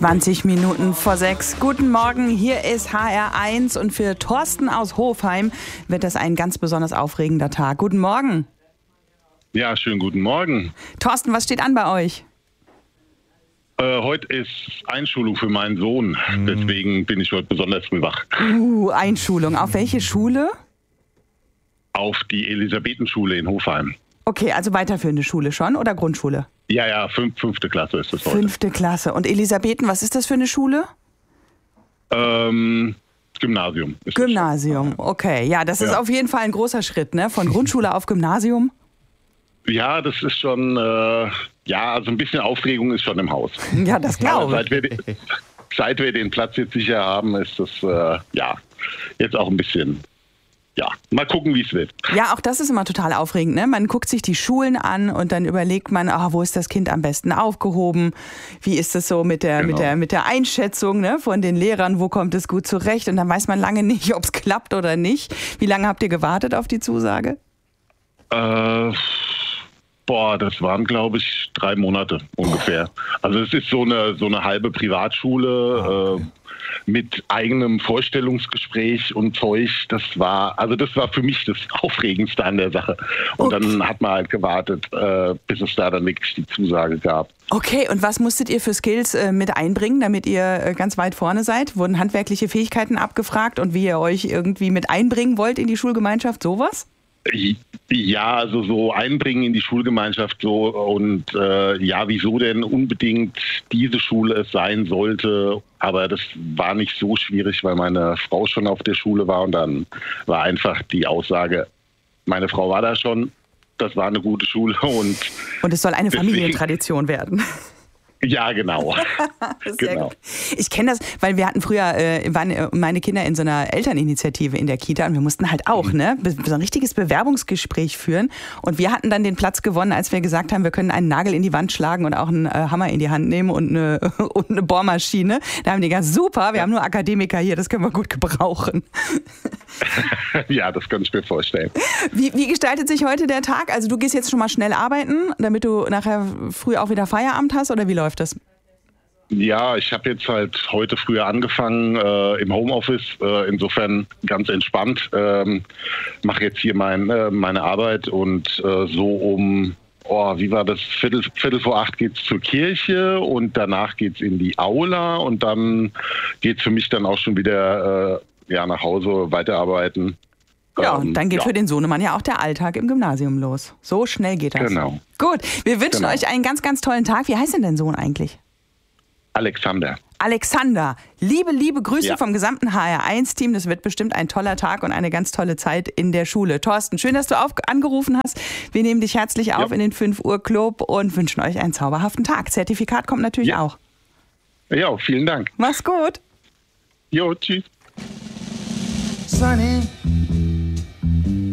20 Minuten vor 6. Guten Morgen, hier ist HR1 und für Thorsten aus Hofheim wird das ein ganz besonders aufregender Tag. Guten Morgen. Ja, schönen guten Morgen. Thorsten, was steht an bei euch? Heute ist Einschulung für meinen Sohn, deswegen bin ich heute besonders früh wach. Einschulung. Auf welche Schule? Auf die Elisabethenschule in Hofheim. Okay, also weiterführende Schule schon oder Grundschule? Ja, fünfte Klasse ist das heute. 5. Klasse. Und Elisabethen, was ist das für eine Schule? Gymnasium. Gymnasium, okay. Ja, das ist auf jeden Fall ein großer Schritt, ne? Von Grundschule auf Gymnasium. Ja, das ist schon, also ein bisschen Aufregung ist schon im Haus. Ja, das glaube ich. Seit wir den Platz jetzt sicher haben, ist das, jetzt auch ein bisschen... Ja, mal gucken, wie es wird. Ja, auch das ist immer total aufregend, ne? Man guckt sich die Schulen an und dann überlegt man, wo ist das Kind am besten aufgehoben? Wie ist es so mit der Einschätzung, ne, von den Lehrern? Wo kommt es gut zurecht? Und dann weiß man lange nicht, ob es klappt oder nicht. Wie lange habt ihr gewartet auf die Zusage? Das waren, glaube ich, 3 Monate ungefähr. Also es ist so eine halbe Privatschule, mit eigenem Vorstellungsgespräch und Zeug. Das war für mich das Aufregendste an der Sache. Und dann hat man halt gewartet, bis es da dann wirklich die Zusage gab. Okay, und was musstet ihr für Skills mit einbringen, damit ihr ganz weit vorne seid? Wurden handwerkliche Fähigkeiten abgefragt und wie ihr euch irgendwie mit einbringen wollt in die Schulgemeinschaft, sowas? Ja, also so einbringen in die Schulgemeinschaft so und wieso denn unbedingt diese Schule es sein sollte. Aber das war nicht so schwierig, weil meine Frau schon auf der Schule war und dann war einfach die Aussage, meine Frau war da schon, das war eine gute Schule und es soll eine Familientradition werden. Ja, genau. Sehr gut. Ich kenne das, weil wir hatten früher, waren meine Kinder in so einer Elterninitiative in der Kita und wir mussten halt auch so ein richtiges Bewerbungsgespräch führen und wir hatten dann den Platz gewonnen, als wir gesagt haben, wir können einen Nagel in die Wand schlagen und auch einen Hammer in die Hand nehmen und eine Bohrmaschine. Da haben die gesagt, super, wir haben nur Akademiker hier, das können wir gut gebrauchen. Ja, das kann ich mir vorstellen. Wie gestaltet sich heute der Tag? Also du gehst jetzt schon mal schnell arbeiten, damit du nachher früh auch wieder Feierabend hast oder wie läuft das? Ja, ich habe jetzt halt heute früher angefangen im Homeoffice, insofern ganz entspannt. Mache jetzt hier meine Arbeit und so um, wie war das, Viertel vor 8 geht's zur Kirche und danach geht's in die Aula und dann geht's für mich dann auch schon wieder nach Hause weiterarbeiten. Ja, und dann geht für den Sohnemann ja auch der Alltag im Gymnasium los. So schnell geht das. Genau. Gut, wir wünschen euch einen ganz, ganz tollen Tag. Wie heißt denn dein Sohn eigentlich? Alexander. Alexander, liebe Grüße vom gesamten HR1-Team. Das wird bestimmt ein toller Tag und eine ganz tolle Zeit in der Schule. Thorsten, schön, dass du angerufen hast. Wir nehmen dich herzlich auf in den 5 Uhr Club und wünschen euch einen zauberhaften Tag. Zertifikat kommt natürlich auch. Ja, vielen Dank. Mach's gut. Jo, tschüss. Sunny